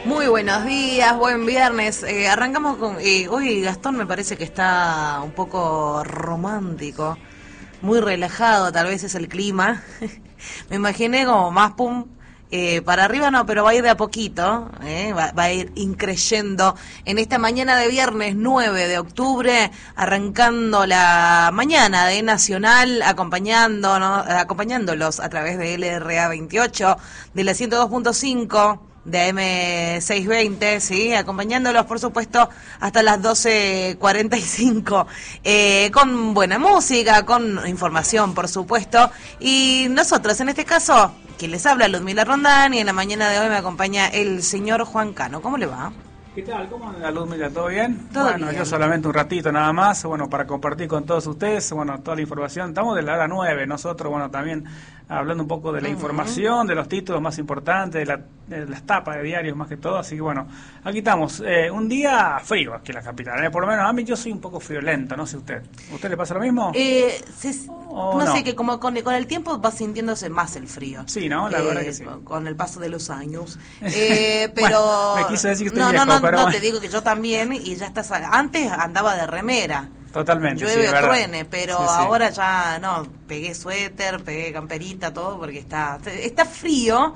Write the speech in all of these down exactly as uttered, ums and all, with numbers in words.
Muy buenos días, buen viernes. Eh, arrancamos con... Eh, hoy Gastón me parece que está un poco romántico, muy relajado, tal vez es el clima. Me imaginé como más pum, eh, para arriba no, pero va a ir de a poquito, eh, va, va a ir increyendo en esta mañana de viernes nueve de octubre, arrancando la mañana de Nacional, acompañando, ¿no? acompañándolos a través de L R A veintiocho, de la ciento dos punto cinco... de A M seiscientos veinte, sí, acompañándolos, por supuesto, hasta las doce cuarenta y cinco, eh, con buena música, con información, por supuesto, y nosotros, en este caso, quien les habla, Ludmila Rondán, y en la mañana de hoy me acompaña el señor Juan Cano. ¿Cómo le va? ¿Qué tal? ¿Cómo anda, Ludmila? ¿Todo bien? Todo bueno, bien. Yo solamente un ratito nada más, bueno, para compartir con todos ustedes, bueno, toda la información. Estamos de la hora nueve, nosotros, bueno, también hablando un poco de la uh-huh. información, de los títulos más importantes, de, la, de las tapas de diarios más que todo, así que bueno, aquí estamos. Eh, un día frío aquí en la capital, ¿eh? Por lo menos a mí yo soy un poco friolento, no sé usted. ¿Usted le pasa lo mismo? Eh, sí, no, no sé, que como con, con el tiempo va sintiéndose más el frío. Sí, ¿no? La eh, verdad que sí. Con el paso de los años. Eh, pero... bueno, me quiso decir que estoy no, viejo, no, no, pero no, bueno. te digo que yo también, y ya estás... Antes andaba de remera. Totalmente, llueve sí, o truene, pero sí, sí. ahora ya no, pegué suéter, pegué camperita, todo, porque está está frío,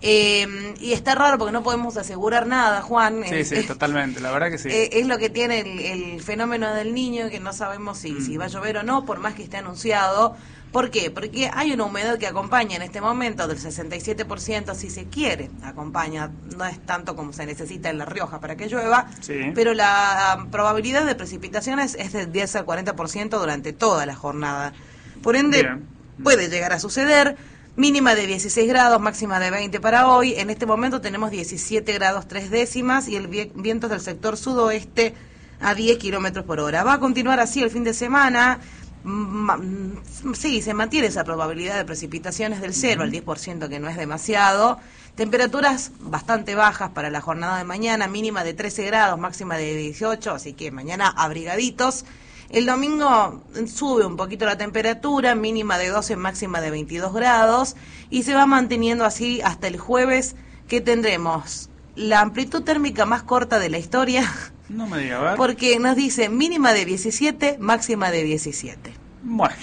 eh, y está raro porque no podemos asegurar nada, Juan. Sí, eh, sí, eh, totalmente, la verdad que sí. Eh, es lo que tiene el, el fenómeno del niño, que no sabemos si, mm. si va a llover o no, por más que esté anunciado. ¿Por qué? Porque hay una humedad que acompaña en este momento del sesenta y siete por ciento, si se quiere, acompaña, no es tanto como se necesita en La Rioja para que llueva, sí. pero la probabilidad de precipitaciones es del diez al cuarenta por ciento durante toda la jornada. Por ende, Bien. puede llegar a suceder. Mínima de dieciséis grados, máxima de veinte para hoy. En este momento tenemos diecisiete grados tres décimas y el viento es del sector sudoeste a diez kilómetros por hora. Va a continuar así el fin de semana. Sí, se mantiene esa probabilidad de precipitaciones del cero al diez por ciento, que no es demasiado. Temperaturas bastante bajas para la jornada de mañana, mínima de trece grados, máxima de dieciocho, así que mañana abrigaditos. El domingo sube un poquito la temperatura, mínima de doce, máxima de veintidós grados, y se va manteniendo así hasta el jueves, que tendremos la amplitud térmica más corta de la historia. No me diga, a ver. Porque nos dice mínima de diecisiete, máxima de diecisiete. Bueno,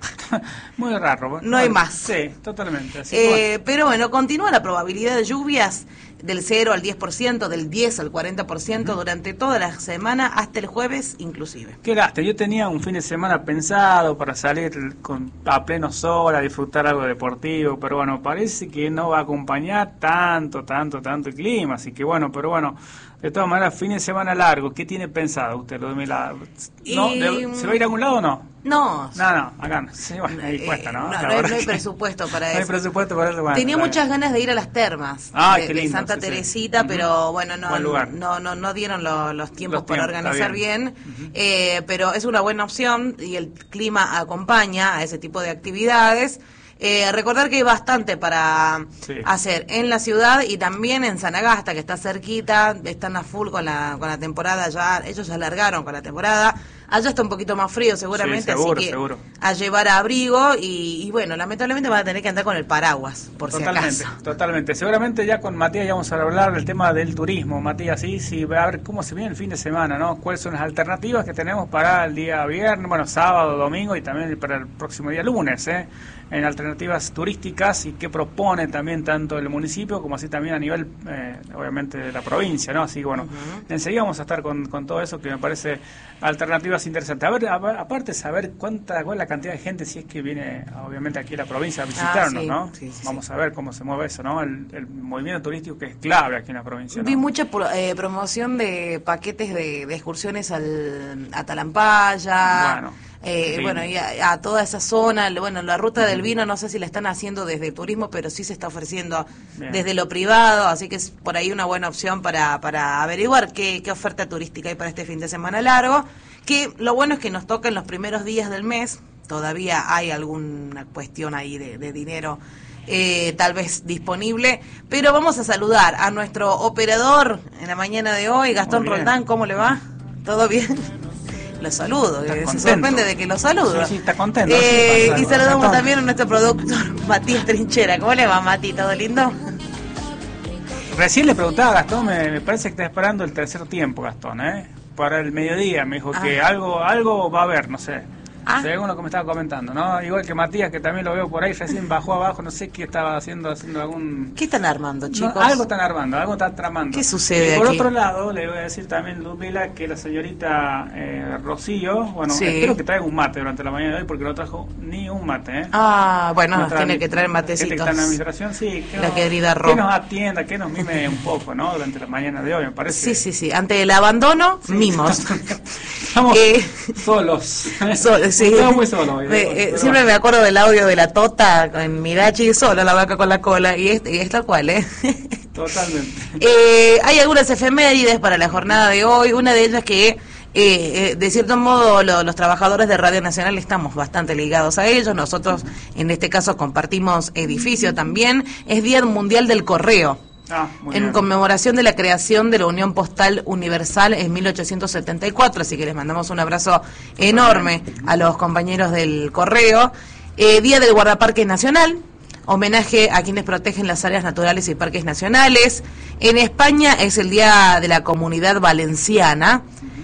muy raro. No bueno, hay más. Sí, totalmente. Así eh, bueno. Pero bueno, continúa la probabilidad de lluvias del cero al diez por ciento, del diez al cuarenta por ciento uh-huh. durante toda la semana, hasta el jueves inclusive. Qué lástima, yo tenía un fin de semana pensado para salir con, a pleno sol, a disfrutar algo deportivo, pero bueno, parece que no va a acompañar tanto, tanto, tanto el clima, así que bueno, pero bueno, de todas maneras, fin de semana largo, ¿qué tiene pensado usted? ¿No, y... de, ¿Se va a ir a algún lado o no? No. No, no, acá no. Sí, bueno, ahí cuesta, ¿no? No, no, hay, no hay presupuesto para eso. No hay presupuesto para eso. Bueno, tenía muchas ganas de ir a las termas ah, de, qué lindo, de Santa sí, Teresita, sí. pero bueno, no, no, no, no, no dieron lo, los tiempos los para tiempos, organizar bien, bien uh-huh. eh, pero es una buena opción y el clima acompaña a ese tipo de actividades. Eh, recordar que hay bastante para sí. hacer en la ciudad y también en Sanagasta, que está cerquita, están a full con la con la temporada, ya ellos ya largaron con la temporada. Allá está un poquito más frío seguramente, sí, seguro, así que seguro. a llevar abrigo y, y bueno, lamentablemente van a tener que andar con el paraguas, por totalmente, si acaso. Totalmente, seguramente ya con Matías ya vamos a hablar del tema del turismo. Matías, sí, sí, a ver cómo se viene el fin de semana, ¿no? ¿Cuáles son las alternativas que tenemos para el día viernes, bueno, sábado, domingo y también para el próximo día lunes, ¿eh? En alternativas turísticas y qué propone también tanto el municipio como así también a nivel, eh, obviamente, de la provincia, ¿no? Así que bueno, uh-huh. enseguida vamos a estar con, con todo eso que me parece alternativas interesantes. A ver, a, aparte saber cuánta, cuál es la cantidad de gente si es que viene, obviamente, aquí a la provincia a visitarnos, ah, sí. ¿no? Sí, sí, vamos sí. a ver cómo se mueve eso, ¿no? El, el movimiento turístico que es clave aquí en la provincia, ¿no? Vi mucha pro, eh, promoción de paquetes de, de excursiones al, a Talampaya. Bueno. Eh, bueno, y a, a toda esa zona, bueno, la ruta uh-huh. del vino no sé si la están haciendo desde el turismo, pero sí se está ofreciendo Bien. desde lo privado, así que es por ahí una buena opción para, para averiguar qué, qué oferta turística hay para este fin de semana largo, que lo bueno es que nos toca en los primeros días del mes, todavía hay alguna cuestión ahí de, de dinero eh, tal vez disponible, pero vamos a saludar a nuestro operador en la mañana de hoy, Gastón Roldán. ¿Cómo le va? ¿Todo bien? Lo saludo, eh, se sorprende de que lo saludo. Sí, sí, está contento. Eh, sí, y saludamos también a nuestro productor Matías Trinchera. ¿Cómo le va, Mati? ¿Todo lindo? Recién le preguntaba a Gastón, me, me parece que está esperando el tercer tiempo, Gastón, ¿eh? Para el mediodía, me dijo ah. que algo algo va a haber, no sé. Ah. Según lo que me estaba comentando, ¿no? Igual que Matías, que también lo veo por ahí, recién bajó abajo, no sé qué estaba haciendo, haciendo algún... ¿Qué están armando, chicos? No, algo están armando, algo están tramando. ¿Qué sucede y por aquí? otro lado, le voy a decir también, Ludmila, que la señorita eh, Rocío, bueno, sí. espero que traiga un mate durante la mañana de hoy, porque no trajo ni un mate, ¿eh? Ah, bueno, Nuestra, tiene que traer matecitos. Gente que está en la administración, sí. Que la nos, querida Ro. Que nos atienda, que nos mime un poco, ¿no? Durante la mañana de hoy, me parece. Sí, sí, sí. Ante el abandono, sí, mimos. Estamos eh, solos. So, sí. Estamos muy solos. Me, eh, siempre bueno. me acuerdo del audio de la Tota en Mirachi, sola la vaca con la cola, y es, y es tal cual, ¿eh? Totalmente. eh, hay algunas efemérides para la jornada de hoy, una de ellas que, eh, eh, de cierto modo, lo, los trabajadores de Radio Nacional estamos bastante ligados a ellos, nosotros en este caso compartimos edificio también, es Día Mundial del Correo. Ah, en bien. conmemoración de la creación de la Unión Postal Universal en mil ochocientos setenta y cuatro, así que les mandamos un abrazo enorme a los compañeros del correo. Eh, Día del Guardaparque Nacional, homenaje a quienes protegen las áreas naturales y parques nacionales. En España es el Día de la Comunidad Valenciana.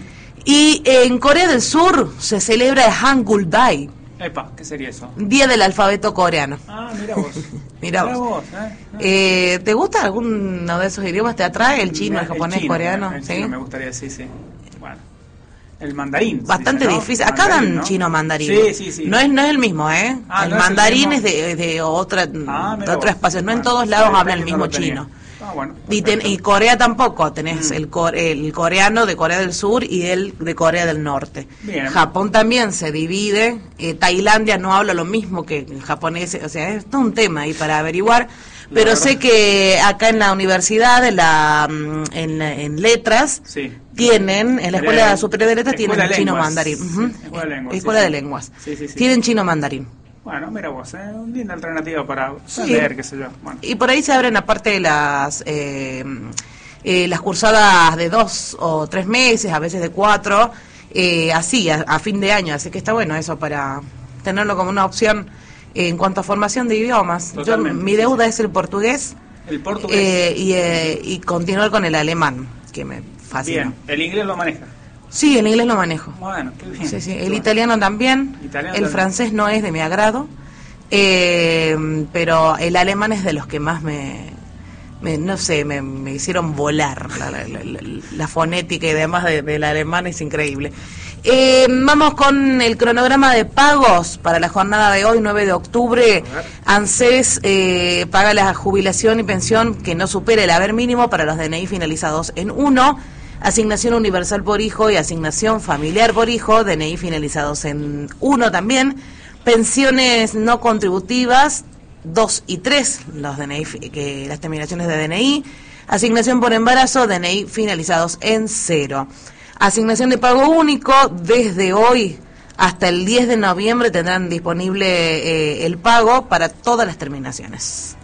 Y en Corea del Sur se celebra el Hangul Day. Epa, ¿qué sería eso? Día del alfabeto coreano. Ah, mira vos. Mira vos. vos. ¿eh? Eh, ¿Te gusta alguno de esos idiomas? ¿Te atrae el chino, el, el japonés, chino, coreano? El ¿sí? chino me gustaría, sí, sí. Bueno. El mandarín. Bastante dice, ¿no? difícil. Acá mandarín, dan ¿no? chino mandarín. Sí, sí, sí. No es, no es el mismo, ¿eh? Ah, el no mandarín es, es de, de, otra, ah, de otro espacio. No bueno, en todos lados sí, hablan el no mismo tenía. chino. Ah, bueno, y, ten, y Corea tampoco, tenés mm. el, el coreano de Corea del Sur y el de Corea del Norte. Bien. Japón también se divide, eh, Tailandia no habla lo mismo que el japonés, o sea, es todo un tema ahí para averiguar, pero verdad. Sé que acá en la universidad, en, la, en, en letras, sí. tienen, en la Escuela Superior de Letras tienen de chino mandarín. Sí, uh-huh. Escuela de Lenguas. Escuela sí, de Lenguas. Sí, sí, sí. Tienen chino mandarín. Bueno, mira vos, ¿eh? Un linda alternativa para sí. leer, qué sé yo. Bueno. Y por ahí se abren aparte de las eh, eh, las cursadas de dos o tres meses, a veces de cuatro, eh, así, a, a fin de año. Así que está bueno eso para tenerlo como una opción eh, en cuanto a formación de idiomas. Yo, mi deuda es el portugués, el portugués. Eh, y, eh, y continuar con el alemán, que me fascina. Bien, ¿el inglés lo maneja? Sí, el inglés lo manejo. Bueno, qué bien. Sí, sí. El bueno. italiano también. Italiano el también. francés no es de mi agrado. Eh, pero el alemán es de los que más me, me no sé, me, me hicieron volar. La, la, la, la, la fonética y demás de, del alemán es increíble. Eh, vamos con el cronograma de pagos para la jornada de hoy, nueve de octubre. ANSES eh, paga la jubilación y pensión que no supere el haber mínimo para los D N I finalizados en uno. Asignación universal por hijo y asignación familiar por hijo, D N I finalizados en uno también. Pensiones no contributivas, dos y tres, los D N I, que, las terminaciones de D N I. Asignación por embarazo, D N I finalizados en cero. Asignación de pago único, desde hoy hasta el diez de noviembre tendrán disponible eh, el pago para todas las terminaciones.